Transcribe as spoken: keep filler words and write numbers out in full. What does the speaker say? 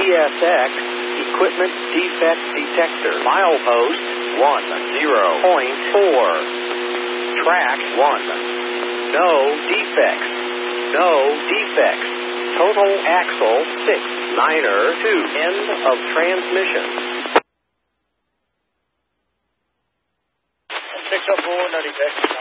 S X Equipment Defect Detector. Milepost one zero point four. Track one. No defects. No defects. Total axle six. Niner two. End of transmission. six oh four, no defects.